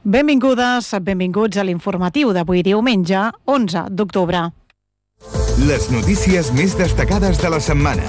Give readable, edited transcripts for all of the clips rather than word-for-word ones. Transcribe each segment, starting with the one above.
Benvingudes, benvinguts a l'informatiu d'avui diumenge, 11 d'octubre. Les notícies més destacades de la setmana.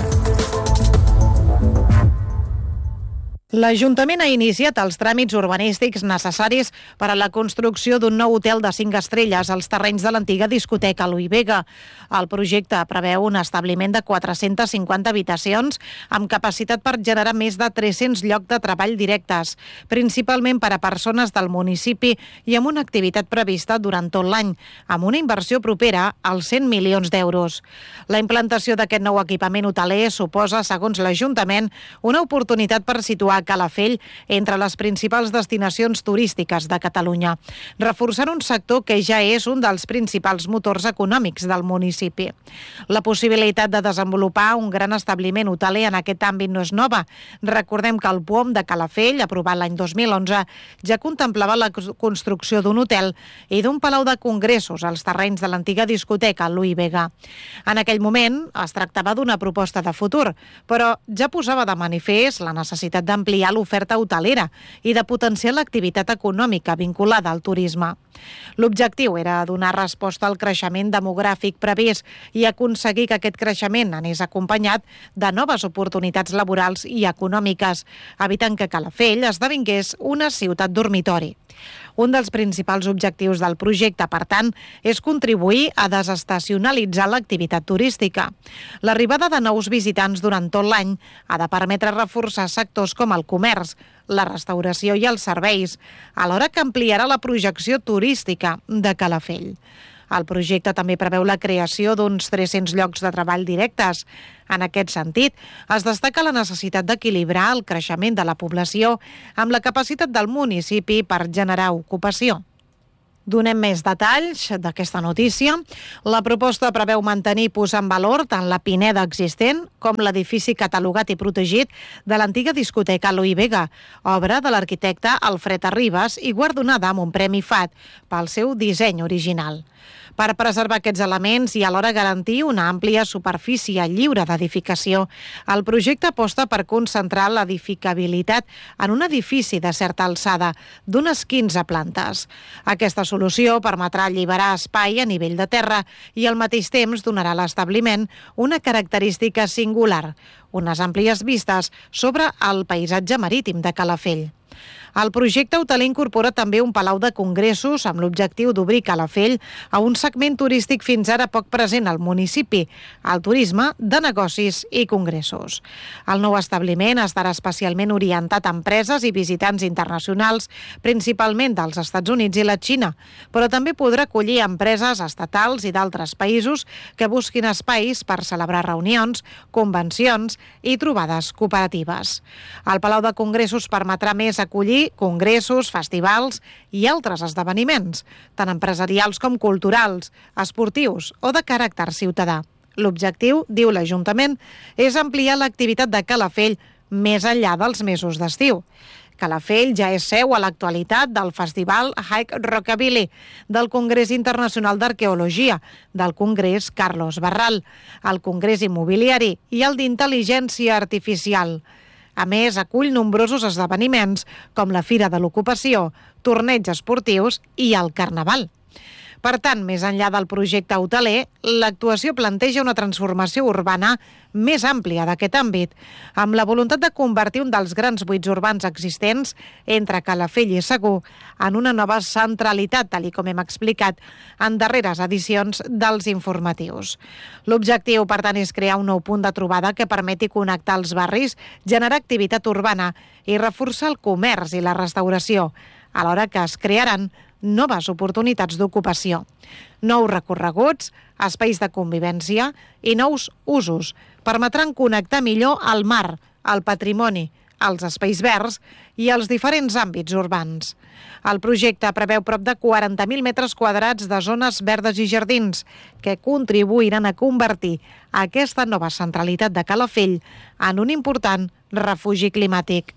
L'Ajuntament ha iniciat els tràmits urbanístics necessaris per a la construcció d'un nou hotel de 5 estrelles als terrenys de l'antiga discoteca Louis Vega. El projecte preveu un establiment de 450 habitacions amb capacitat per generar més de 300 llocs de treball directes, principalment per a persones del municipi i amb una activitat prevista durant tot l'any, amb una inversió propera als 100 milions d'euros. La implantació d'aquest nou equipament hoteler suposa, segons l'Ajuntament, una oportunitat per situar Calafell entre les principals destinacions turístiques de Catalunya, reforçant un sector que ja és un dels principals motors econòmics del municipi. La possibilitat de desenvolupar un gran establiment hoteler en aquest àmbit no és nova. Recordem que el POM de Calafell, aprovat l'any 2011, ja contemplava la construcció d'un hotel i d'un palau de congressos als terrenys de l'antiga discoteca Louis Vega. En aquell moment es tractava d'una proposta de futur, però ja posava de manifest la necessitat d'ampliar l'oferta hotelera i de potenciar l'activitat econòmica vinculada al turisme. L'objectiu era donar resposta al creixement demogràfic previst i aconseguir que aquest creixement anés acompanyat de noves oportunitats laborals i econòmiques, evitant que Calafell esdevingués una ciutat dormitori. Un dels principals objectius del projecte, per tant, és contribuir a desestacionalitzar l'activitat turística. L'arribada de nous visitants durant tot l'any ha de permetre reforçar sectors com el comerç, la restauració i els serveis, alhora que ampliarà la projecció turística de Calafell. El projecte també preveu la creació d'uns 300 llocs de treball directes. En aquest sentit, es destaca la necessitat d'equilibrar el creixement de la població amb la capacitat del municipi per generar ocupació. Donem més detalls d'aquesta notícia. La proposta preveu mantenir i posar en valor tant la pineda existent com l'edifici catalogat i protegit de l'antiga discoteca Louis Vega, obra de l'arquitecte Alfred Arribas i guardonada amb un premi FAT pel seu disseny original. Per preservar aquests elements i alhora garantir una àmplia superfície lliure d'edificació, el projecte aposta per concentrar l'edificabilitat en un edifici de certa alçada, d'unes 15 plantes. Aquesta solució permetrà alliberar espai a nivell de terra i al mateix temps donarà a l'establiment una característica singular, unes àmplies vistes sobre el paisatge marítim de Calafell. El projecte hoteler incorpora també un palau de congressos amb l'objectiu d'obrir Calafell a un segment turístic fins ara poc present al municipi, el turisme de negocis i congressos. El nou establiment estarà especialment orientat a empreses i visitants internacionals, principalment dels Estats Units i la Xina, però també podrà acollir empreses estatals i d'altres països que busquin espais per celebrar reunions, convencions i trobades cooperatives. El palau de congressos permetrà més acollir congressos, festivals i altres esdeveniments, tant empresarials com culturals, esportius o de caràcter ciutadà. L'objectiu, diu l'Ajuntament, és ampliar l'activitat de Calafell més enllà dels mesos d'estiu. Calafell ja és seu a l'actualitat del Festival Hike Rockabilly, del Congrés Internacional d'Arqueologia, del Congrés Carlos Barral, el Congrés Immobiliari i el d'Intel·ligència Artificial. A més, acull nombrosos esdeveniments com la Fira de l'Ocupació, torneigs esportius i el Carnaval. Per tant, més enllà del projecte hoteler, l'actuació planteja una transformació urbana més àmplia d'aquest àmbit, amb la voluntat de convertir un dels grans buits urbans existents entre Calafell i Segur en una nova centralitat, tal com hem explicat en darreres edicions dels informatius. L'objectiu, per tant, és crear un nou punt de trobada que permeti connectar els barris, generar activitat urbana i reforçar el comerç i la restauració, alhora que es crearan noves oportunitats d'ocupació, nous recorreguts, espais de convivència i nous usos permetran connectar millor el mar, el patrimoni, els espais verds i els diferents àmbits urbans. El projecte preveu prop de 40.000 metres quadrats de zones verdes i jardins que contribuiran a convertir aquesta nova centralitat de Calafell en un important refugi climàtic.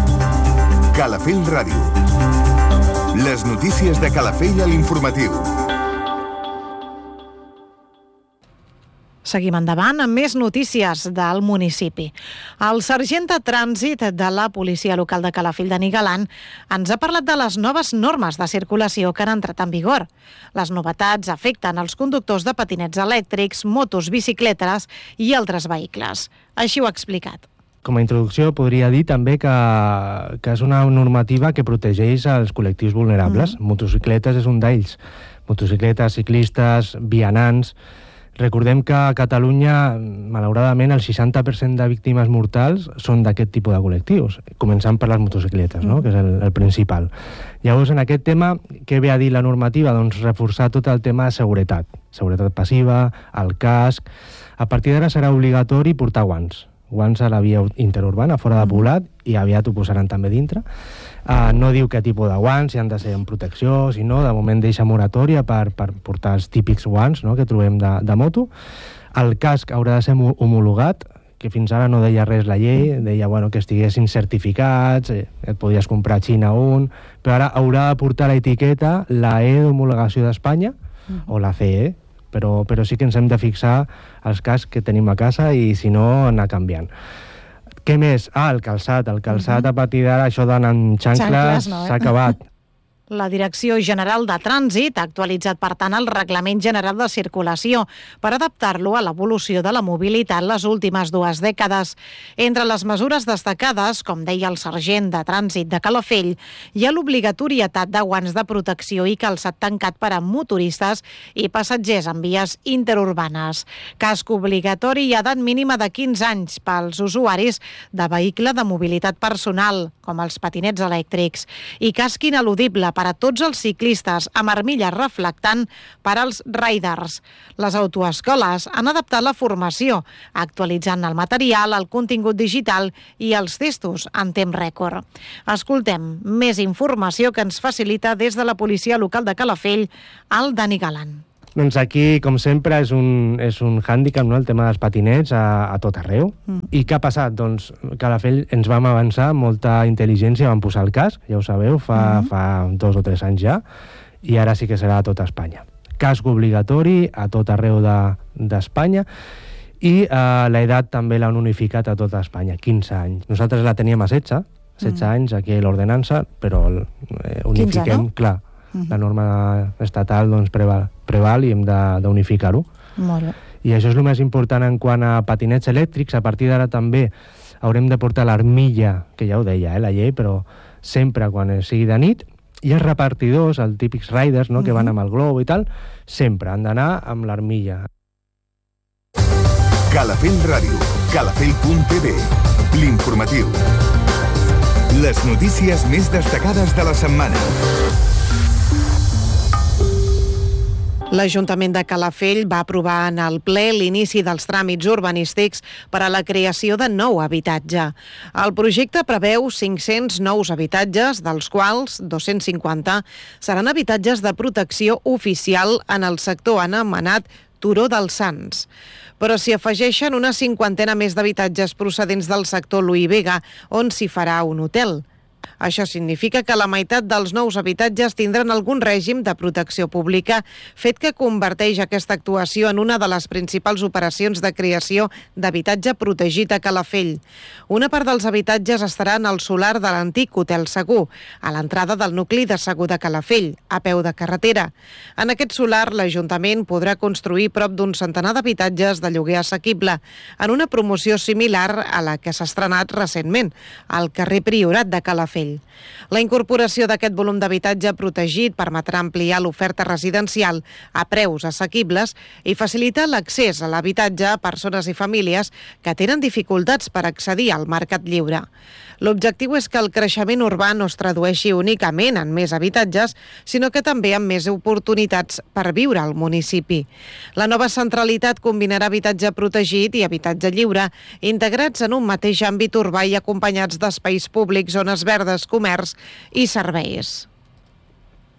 Calafell Ràdio. Les notícies de Calafell a l'informatiu. Seguim endavant amb més notícies del municipi. El sergent de trànsit de la policia local de Calafell de Nigalan ens ha parlat de les noves normes de circulació que han entrat en vigor. Les novetats afecten els conductors de patinets elèctrics, motos, bicicletes i altres vehicles. Així ho ha explicat. Com a introducció podria dir també que és una normativa que protegeix els col·lectius vulnerables. Motocicletes és un d'ells. Motocicletes, ciclistes, vianants. Recordem que a Catalunya, malauradament, el 60% de víctimes mortals són d'aquest tipus de col·lectius, començant per les motocicletes, no? Que és el principal. Llavors, en aquest tema, què ve a dir la normativa? Doncs reforçar tot el tema de seguretat. Seguretat passiva, el casc. A partir d'ara serà obligatori portar guants. Guants a la via interurbana, fora de poblat, i aviat ho posaran també dintre. No diu què tipus de guants, si han de ser en protecció, si no, de moment deixa moratòria per portar els típics guants, no?, que trobem de moto. El casc haurà de ser homologat, que fins ara no deia res la llei, deia que estiguessin certificats, et podies comprar a Xina un, però ara haurà de portar l'etiqueta, la E d'homologació d'Espanya, o la CE, però sí que ens hem de fixar els cascs que tenim a casa i, si no, anar canviant. Què més? El calçat. El calçat, a partir d'ara, això d'anar amb xancles s'ha acabat. La Direcció General de Trànsit ha actualitzat, per tant, el Reglament General de Circulació per adaptar-lo a l'evolució de la mobilitat les últimes 2 dècades. Entre les mesures destacades, com deia el sergent de Trànsit de Calafell, hi ha l'obligatorietat de guants de protecció i calçat tancat per a motoristes i passatgers en vies interurbanes. Casc obligatori i edat mínima de 15 anys pels usuaris de vehicle de mobilitat personal, com els patinets elèctrics, i casc ineludible per a tots els ciclistes amb armilla reflectant per als riders. Les autoescoles han adaptat la formació, actualitzant el material, el contingut digital i els testos en temps rècord. Escoltem més informació que ens facilita des de la policia local de Calafell, el Dani Galant. Doncs aquí, com sempre, és un hàndicap, no?, el tema dels patinets a tot arreu. I què ha passat? Doncs Calafell ens vam avançar amb molta intel·ligència, vam posar el casc, ja ho sabeu, fa 2 o 3 anys ja, i ara sí que serà a tota Espanya. Casc obligatori a tot arreu d'Espanya, i l'edat també l'han unificat a tota Espanya, 15 anys. Nosaltres la teníem a 16 anys aquí a l'ordenança, però unifiquem, 15, no? Clar. La norma estatal preval i hem d'unificar-ho. Molt bé. I això és el més important en quant a patinets elèctrics. A partir d'ara també haurem de portar l'armilla, que ja ho deia la llei, però sempre quan sigui de nit. I els repartidors, els típics riders, no?, que van amb el globo i tal, sempre han d'anar amb l'armilla. Calafell Ràdio, calafell.tv, l'informatiu. Les notícies més destacades de la setmana. L'Ajuntament de Calafell va aprovar en el ple l'inici dels tràmits urbanístics per a la creació de nou habitatge. El projecte preveu 500 nous habitatges, dels quals 250 seran habitatges de protecció oficial en el sector anomenat Turó dels Sants. Però s'hi afegeixen una 50ena més d'habitatges procedents del sector Louis Vega, on s'hi farà un hotel. Això significa que la meitat dels nous habitatges tindran algun règim de protecció pública, fet que converteix aquesta actuació en una de les principals operacions de creació d'habitatge protegit a Calafell. Una part dels habitatges estarà en el solar de l'antic Hotel Segur, a l'entrada del nucli de Segur de Calafell, a peu de carretera. En aquest solar, l'Ajuntament podrà construir prop d'un centenar d'habitatges de lloguer assequible, en una promoció similar a la que s'ha estrenat recentment, al carrer Priorat de Calafell. La incorporació d'aquest volum d'habitatge protegit permetrà ampliar l'oferta residencial a preus assequibles i facilitar l'accés a l'habitatge a persones i famílies que tenen dificultats per accedir al mercat lliure. L'objectiu és que el creixement urbà no es tradueixi únicament en més habitatges, sinó que també en més oportunitats per viure al municipi. La nova centralitat combinarà habitatge protegit i habitatge lliure, integrats en un mateix àmbit urbà i acompanyats d'espais públics, zones verdes, comerç i serveis.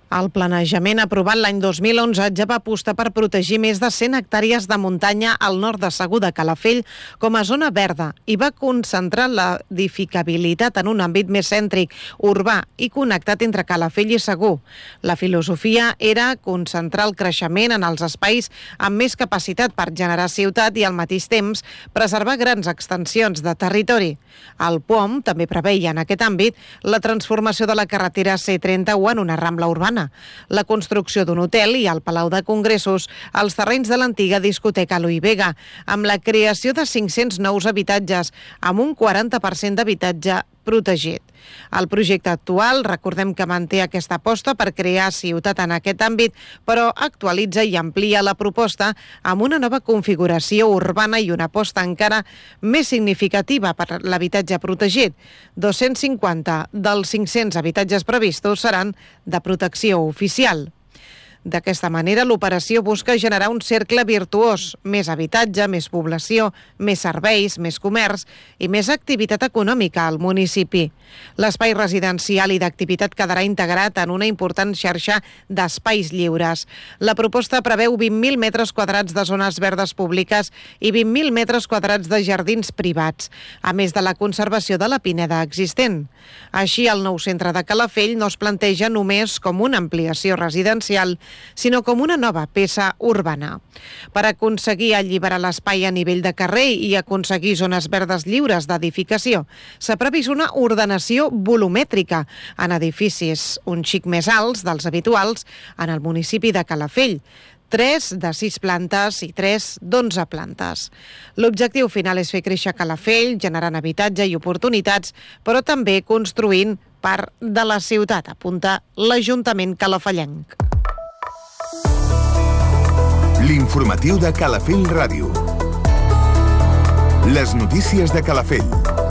El planejament aprovat l'any 2011 ja va apostar per protegir més de 100 hectàrees de muntanya al nord de Segur de Calafell com a zona verda i va concentrar l'edificabilitat en un àmbit més cèntric, urbà i connectat entre Calafell i Segur. La filosofia era concentrar el creixement en els espais amb més capacitat per generar ciutat i al mateix temps preservar grans extensions de territori. El POM també preveia en aquest àmbit la transformació de la carretera C30 en una rambla urbana, la construcció d'un hotel i el Palau de Congressos als terrenys de l'antiga discoteca Louis Vega, amb la creació de 500 nous habitatges, amb un 40% d'habitatge protegit. El projecte actual, recordem que manté aquesta aposta per crear ciutat en aquest àmbit, però actualitza i amplia la proposta amb una nova configuració urbana i una aposta encara més significativa per l'habitatge protegit. 250 dels 500 habitatges previstos seran de protecció oficial. D'aquesta manera, l'operació busca generar un cercle virtuós, més habitatge, més població, més serveis, més comerç i més activitat econòmica al municipi. L'espai residencial i d'activitat quedarà integrat en una important xarxa d'espais lliures. La proposta preveu 20.000 metres quadrats de zones verdes públiques i 20.000 metres quadrats de jardins privats, a més de la conservació de la pineda existent. Així, el nou centre de Calafell no es planteja només com una ampliació residencial, sinó com una nova peça urbana. Per aconseguir alliberar l'espai a nivell de carrer i aconseguir zones verdes lliures d'edificació, s'ha previst una ordenació volumètrica en edificis un xic més alts dels habituals en el municipi de Calafell, 3 de 6 plantes i 3 d'11 plantes. L'objectiu final és fer créixer Calafell, generant habitatge i oportunitats, però també construint part de la ciutat, apunta l'Ajuntament calafellenc. L'informatiu de Calafell Ràdio. Les notícies de Calafell.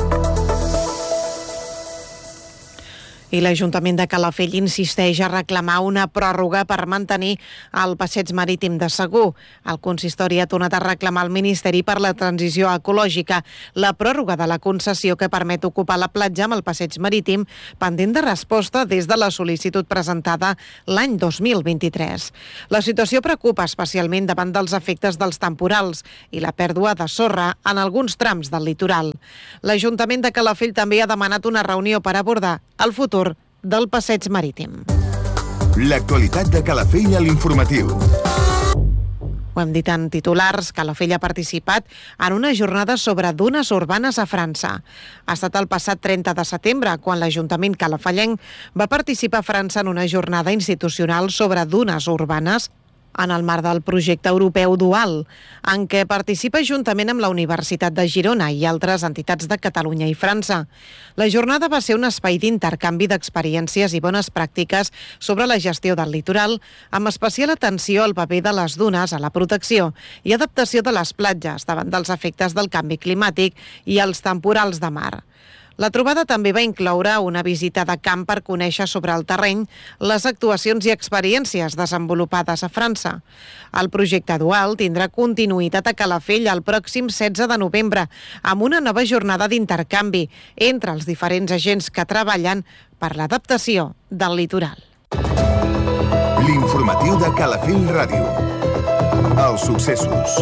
I l'Ajuntament de Calafell insisteix a reclamar una pròrroga per mantenir el passeig marítim de Segur. El consistori ha tornat a reclamar al Ministeri per la Transició Ecològica la pròrroga de la concessió que permet ocupar la platja amb el passeig marítim pendent de resposta des de la sol·licitud presentada l'any 2023. La situació preocupa especialment davant dels efectes dels temporals i la pèrdua de sorra en alguns trams del litoral. L'Ajuntament de Calafell també ha demanat una reunió per abordar el futur del passeig marítim. L'actualitat de Calafell a l'informatiu. Ho hem dit en titulars, Calafell ha participat en una jornada sobre dunes urbanes a França. Ha estat el passat 30 de setembre, quan l'Ajuntament calafellenc va participar a França en una jornada institucional sobre dunes urbanes en el marc del projecte europeu Dual, en què participa juntament amb la Universitat de Girona i altres entitats de Catalunya i França. La jornada va ser un espai d'intercanvi d'experiències i bones pràctiques sobre la gestió del litoral, amb especial atenció al paper de les dunes a la protecció i adaptació de les platges davant dels efectes del canvi climàtic i els temporals de mar. La trobada també va incloure una visita de camp per conèixer sobre el terreny les actuacions i experiències desenvolupades a França. El projecte Dual tindrà continuïtat a Calafell el pròxim 16 de novembre amb una nova jornada d'intercanvi entre els diferents agents que treballen per l'adaptació del litoral. L'informatiu de Calafell Ràdio. Els successos.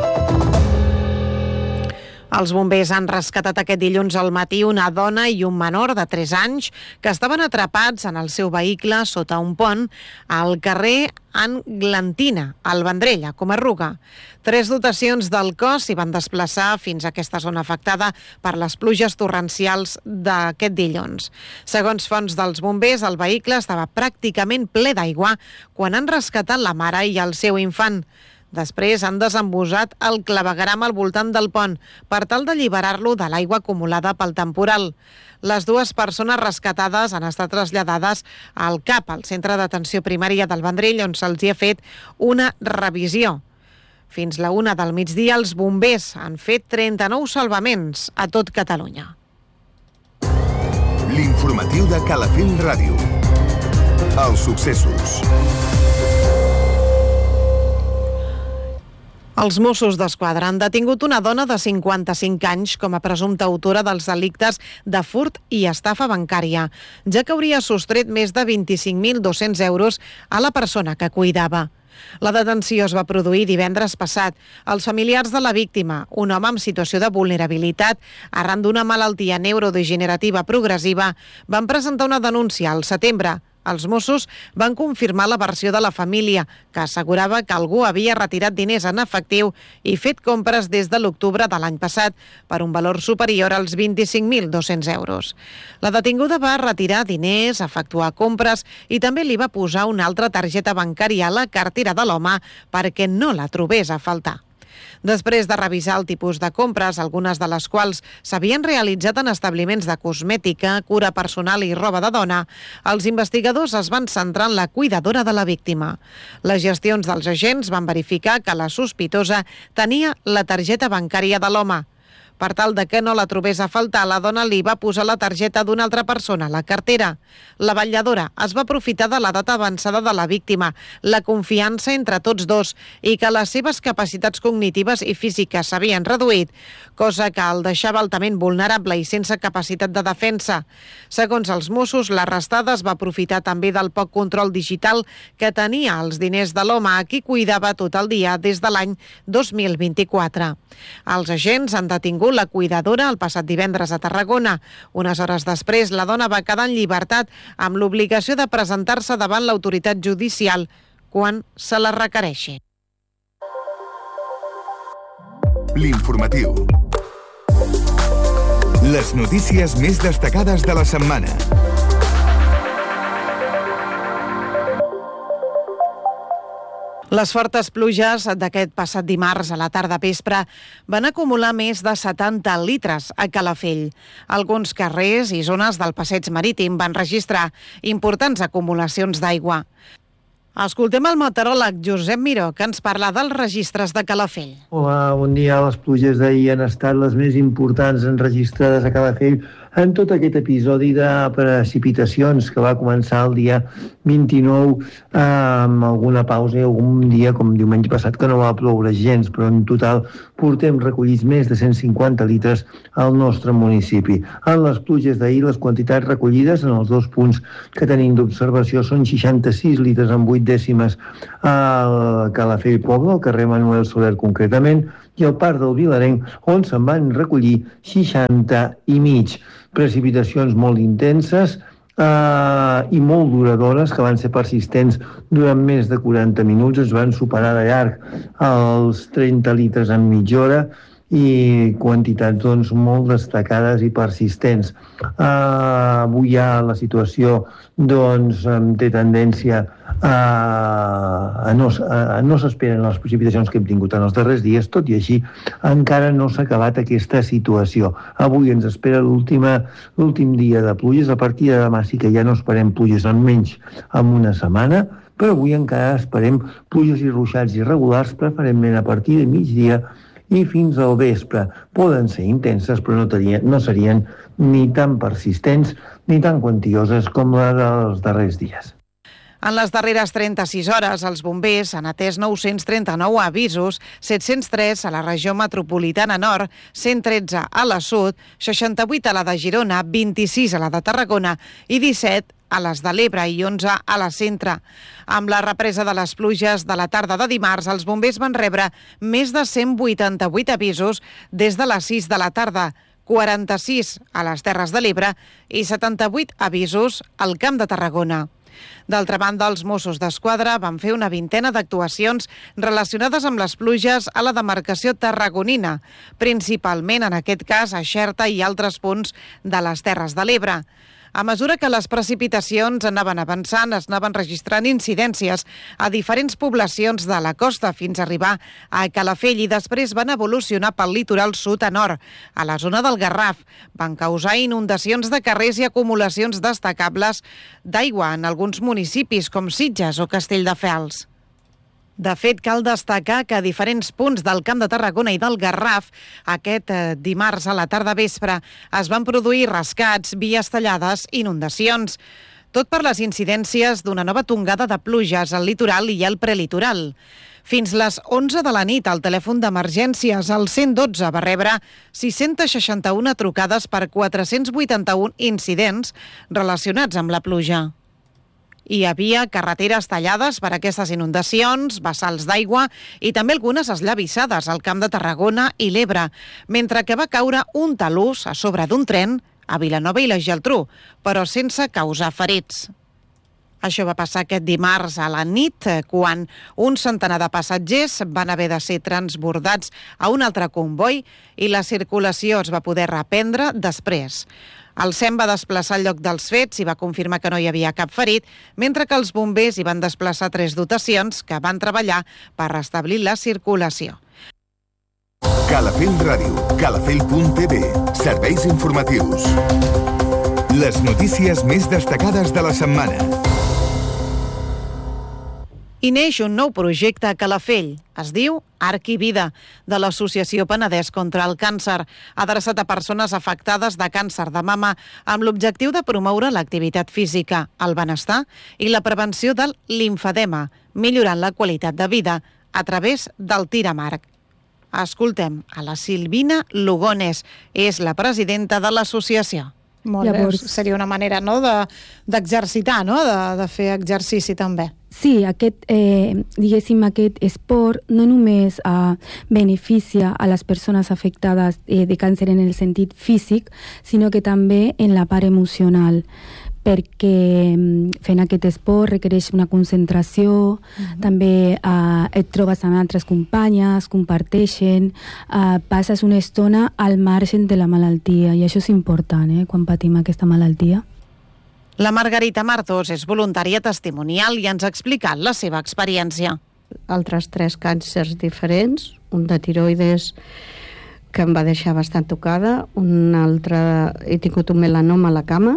Els bombers han rescatat aquest dilluns al matí una dona i un menor de 3 anys que estaven atrapats en el seu vehicle sota un pont al carrer Anglantina, al Vendrell, a Comarruga. 3 dotacions del cos s'hi van desplaçar fins a aquesta zona afectada per les pluges torrencials d'aquest dilluns. Segons fonts dels bombers, el vehicle estava pràcticament ple d'aigua quan han rescatat la mare i el seu infant. Després han desembusat el clavegram al voltant del pont per tal d'alliberar-lo de l'aigua acumulada pel temporal. Les 2 persones rescatades han estat traslladades al CAP, al Centre d'Atenció Primària del Vendrell, on se'ls hi ha fet una revisió. Fins la 1 del migdia, els bombers han fet 39 salvaments a tot Catalunya. L'informatiu de Calafell Ràdio. Els successos. Els Mossos d'Esquadra han detingut una dona de 55 anys com a presumpta autora dels delictes de furt i estafa bancària, ja que hauria sostret més de 25.200 euros a la persona que cuidava. La detenció es va produir divendres passat. Els familiars de la víctima, un home en situació de vulnerabilitat arran d'una malaltia neurodegenerativa progressiva, van presentar una denúncia al setembre. Els Mossos van confirmar la versió de la família, que assegurava que algú havia retirat diners en efectiu i fet compres des de l'octubre de l'any passat per un valor superior als 25.200 euros. La detinguda va retirar diners, efectuar compres i també li va posar una altra targeta bancària a la cartera de l'home perquè no la trobés a faltar. Després de revisar el tipus de compres, algunes de les quals s'havien realitzat en establiments de cosmètica, cura personal i roba de dona, els investigadors es van centrar en la cuidadora de la víctima. Les gestions dels agents van verificar que la sospitosa tenia la targeta bancària de l'home. Per tal de que no la trobés a faltar, la dona li va posar la targeta d'una altra persona a la cartera. La vetlladora es va aprofitar de l'edat avançada de la víctima, la confiança entre tots dos i que les seves capacitats cognitives i físiques s'havien reduït, cosa que el deixava altament vulnerable i sense capacitat de defensa. Segons els Mossos, l'arrestada es va aprofitar també del poc control digital que tenia els diners de l'home a qui cuidava tot el dia des de l'any 2024. Els agents han detingut la cuidadora el passat divendres a Tarragona. Unes hores després, la dona va quedar en llibertat amb l'obligació de presentar-se davant l'autoritat judicial quan se la requereixi. L'informatiu. Les notícies més destacades de la setmana. Les fortes pluges d'aquest passat dimarts a la tarda vespre van acumular més de 70 litres a Calafell. Alguns carrers i zones del passeig marítim van registrar importants acumulacions d'aigua. Escoltem el meteoròleg Josep Miró, que ens parla dels registres de Calafell. Hola, bon dia. Les pluges d'ahir han estat les més importants enregistrades a Calafell en tot aquest episodi de precipitacions que va començar el dia 29 amb alguna pausa i algun dia, com diumenge passat, que no va ploure gens, però en total portem recollits més de 150 litres al nostre municipi. En les pluges d'ahir, les quantitats recollides en els dos punts que tenim d'observació són 66 litres amb 8 dècimes al Calafell Poble, al carrer Manuel Soler concretament, i al Parc del Vilarenc, on se'n van recollir 60 i mig. Precipitacions molt intenses i molt duradores, que van ser persistents durant més de 40 minuts, es van superar de llarg els 30 litres en mitja hora i quantitats doncs, molt destacades i persistents. Avui ja la situació doncs, té tendència a no s'esperen les precipitacions que hem tingut en els darrers dies, tot i així encara no s'ha acabat aquesta situació. Avui ens espera l'últim dia de pluges, a partir de demà sí que ja no esperem pluges almenys en una setmana, però avui encara esperem pluges i ruixats irregulars, preferentment a partir de migdia i fins al vespre. Poden ser intenses, però no serien ni tan persistents ni tan quantioses com la dels darrers dies. En les darreres 36 hores, els bombers han atès 939 avisos, 703 a la regió metropolitana nord, 113 a la sud, 68 a la de Girona, 26 a la de Tarragona i 17 a les de l'Ebre i 11 a la centre. Amb la represa de les pluges de la tarda de dimarts, els bombers van rebre més de 188 avisos des de les 6 de la tarda, 46 a les Terres de l'Ebre i 78 avisos al Camp de Tarragona. D'altra banda, els Mossos d'Esquadra van fer una vintena d'actuacions relacionades amb les pluges a la demarcació tarragonina, principalment en aquest cas a Xerta i altres punts de les Terres de l'Ebre. A mesura que les precipitacions anaven avançant, es anaven registrant incidències a diferents poblacions de la costa fins a arribar a Calafell i després van evolucionar pel litoral sud a nord, a la zona del Garraf. Van causar inundacions de carrers i acumulacions destacables d'aigua en alguns municipis com Sitges o Castelldefels. De fet, cal destacar que a diferents punts del Camp de Tarragona i del Garraf, aquest dimarts a la tarda vespre, es van produir rescats, vies tallades, inundacions. Tot per les incidències d'una nova tongada de pluges al litoral i al prelitoral. Fins les 11 de la nit, el telèfon d'emergències al 112 va rebre 661 trucades per 481 incidents relacionats amb la pluja. Hi havia carreteres tallades per aquestes inundacions, vessals d'aigua i també algunes esllavissades al Camp de Tarragona i l'Ebre, mentre que va caure un talús a sobre d'un tren a Vilanova i la Geltrú, però sense causar ferits. Això va passar aquest dimarts a la nit, quan un centenar de passatgers van haver de ser transbordats a un altre comboi i la circulació es va poder reprendre després. El SEM va desplaçar el lloc dels fets i va confirmar que no hi havia cap ferit, mentre que els bombers hi van desplaçar 3 dotacions que van treballar per restablir la circulació. Calafell Ràdio, calafell.tv, serveis informatius. Les notícies més destacades de la setmana. I neix un nou projecte a Calafell. Es diu Arc i Vida, de l'Associació Penedès contra el Càncer, adreçat a persones afectades de càncer de mama amb l'objectiu de promoure l'activitat física, el benestar i la prevenció del limfedema, millorant la qualitat de vida a través del tir amb arc. Escoltem a la Silvina Lugones, és la presidenta de l'associació. Molt bé, seria una manera d'exercitar, de fer exercici també. Sí, diguéssim, aquest esport no només beneficia a les persones afectades de càncer en el sentit físic, sinó que també en la part emocional, perquè fent aquest esport requereix una concentració, també et trobes amb altres companyes, comparteixen, passes una estona al marge de la malaltia, i això és important quan patim aquesta malaltia. La Margarita Martos és voluntària testimonial i ens ha explicat la seva experiència. Altres 3 càncers diferents, un de tiroides que em va deixar bastant tocada, un altre, he tingut un melanoma a la cama,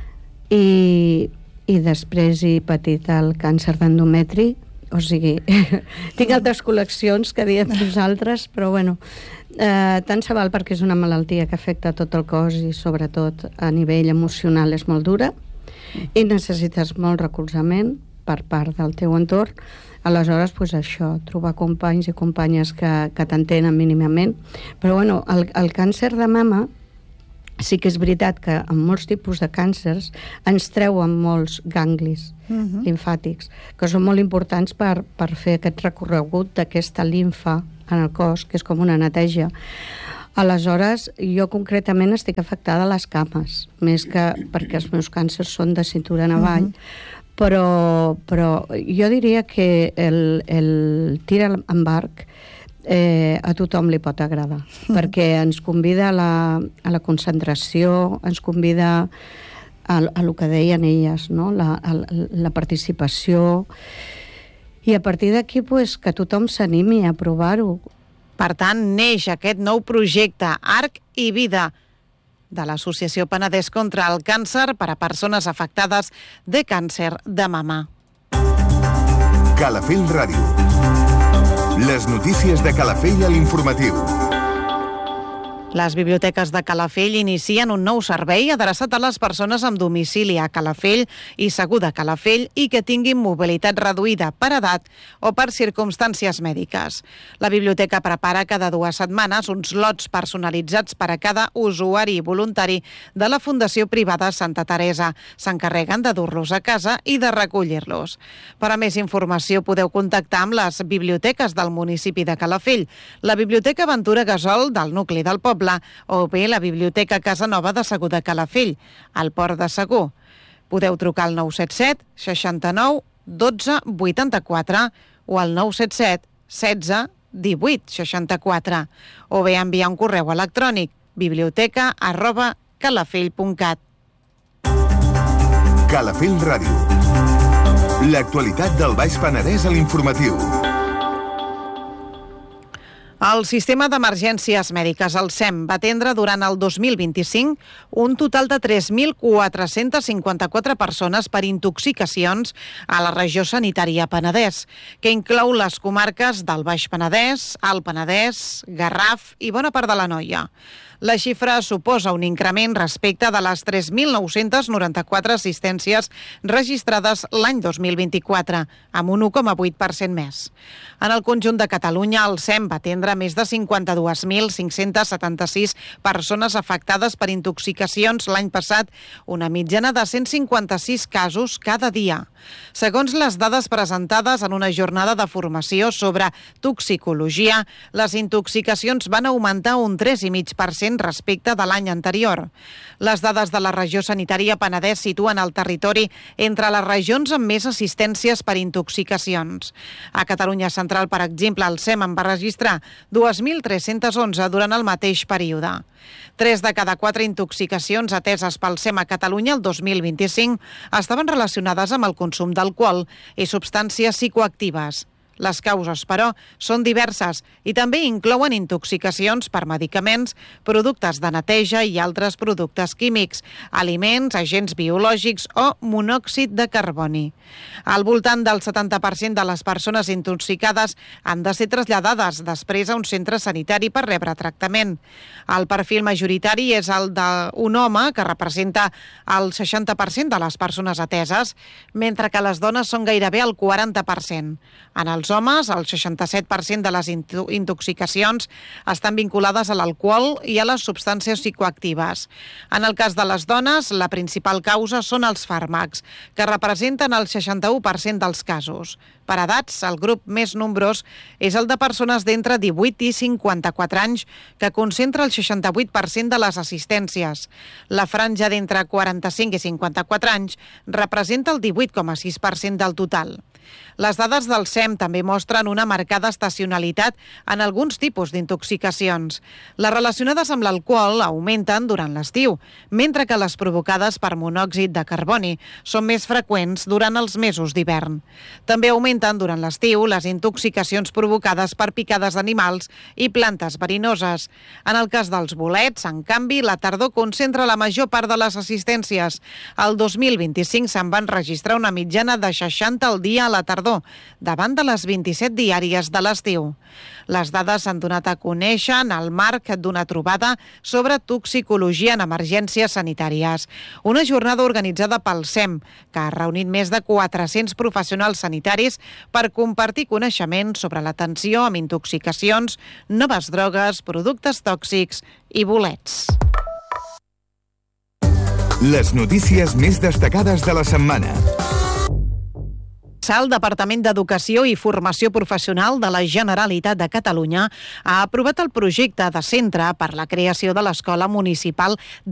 i després he patit el càncer d'endometri, o sigui, tinc altres col·leccions que diem nosaltres, però bueno, tant se val perquè és una malaltia que afecta tot el cos i sobretot a nivell emocional és molt dura i necessites molt recolzament per part del teu entorn. Aleshores, doncs això, trobar companys i companyes que t'entenen mínimament. Però bueno, el càncer de mama sí que és veritat que en molts tipus de càncers ens treuen molts ganglis limfàtics, que són molt importants per fer aquest recorregut d'aquesta limfa en el cos, que és com una neteja. Aleshores, jo concretament estic afectada a les cames, més que perquè els meus càncers són de cintura en avall, però jo diria que el tir amb arc a tothom li pot agradar, perquè ens convida a la concentració, ens convida a el que deien elles, no? la participació, i a partir d'aquí que tothom s'animi a provar-ho. Per tant, neix aquest nou projecte Arc i Vida de l'Associació Penedès contra el Càncer per a persones afectades de càncer de mama. Calafell Ràdio. Les notícies de Calafell a l'informatiu. Les biblioteques de Calafell inicien un nou servei adreçat a les persones amb domicili a Calafell i Segur de Calafell i que tinguin mobilitat reduïda per edat o per circumstàncies mèdiques. La biblioteca prepara cada 2 setmanes uns lots personalitzats per a cada usuari voluntari de la Fundació Privada Santa Teresa. S'encarreguen de dur-los a casa i de recollir-los. Per a més informació podeu contactar amb les biblioteques del municipi de Calafell, la Biblioteca Ventura Gasol del nucli del poble, o bé la Biblioteca Casanova de Segur de Calafell, al Port de Segur. Podeu trucar al 977 69 12 84 o al 977 16 18 64 o bé enviar un correu electrònic biblioteca@calafell.cat. Calafell Ràdio. L'actualitat del Baix Penedès a l'informatiu. El Sistema d'Emergències Mèdiques, el SEM, va atendre durant el 2025 un total de 3.454 persones per intoxicacions a la regió sanitària Penedès, que inclou les comarques del Baix Penedès, Alt Penedès, Garraf i bona part de l'Anoia. La xifra suposa un increment respecte de les 3.994 assistències registrades l'any 2024, amb un 1,8% més. En el conjunt de Catalunya, el SEM va atendre més de 52.576 persones afectades per intoxicacions l'any passat, una mitjana de 156 casos cada dia. Segons les dades presentades en una jornada de formació sobre toxicologia, les intoxicacions van augmentar un 3,5% respecte de l'any anterior. Les dades de la regió sanitària Penedès situen el territori entre les regions amb més assistències per intoxicacions. A Catalunya Central, per exemple, el SEM en va registrar 2.311 durant el mateix període. 3 de cada 4 intoxicacions ateses pel SEM a Catalunya el 2025 estaven relacionades amb el consum d'alcohol i substàncies psicoactives. Les causes, però, són diverses i també inclouen intoxicacions per medicaments, productes de neteja i altres productes químics, aliments, agents biològics o monòxid de carboni. Al voltant del 70% de les persones intoxicades han de ser traslladades després a un centre sanitari per rebre tractament. El perfil majoritari és el d'un home, que representa el 60% de les persones ateses, mentre que les dones són gairebé el 40%. En els homes, el 67% de les intoxicacions estan vinculades a l'alcohol i a les substàncies psicoactives. En el cas de les dones, la principal causa són els fàrmacs, que representen el 61% dels casos. Per edats, el grup més nombrós és el de persones d'entre 18 i 54 anys, que concentra el 68% de les assistències. La franja d'entre 45 i 54 anys representa el 18,6% del total. Les dades del SEM també mostren una marcada estacionalitat en alguns tipus d'intoxicacions. Les relacionades amb l'alcohol augmenten durant l'estiu, mentre que les provocades per monòxid de carboni són més freqüents durant els mesos d'hivern. També augmenten durant l'estiu les intoxicacions provocades per picades d'animals i plantes verinoses. En el cas dels bolets, en canvi, la tardor concentra la major part de les assistències. El 2025 se'n van registrar una mitjana de 60 al dia a la tardor, davant de les 27 diàries de l'estiu. Les dades s'han donat a conèixer en el marc d'una trobada sobre toxicologia en emergències sanitàries, una jornada organitzada pel SEM, que ha reunit més de 400 professionals sanitaris per compartir coneixements sobre l'atenció amb intoxicacions, noves drogues, productes tòxics i bolets. Les notícies més destacades de la setmana. El Departament d'Educació i Formació Professional de la Generalitat de Catalunya ha aprovat el projecte de centre per la creació de l'Escola Municipal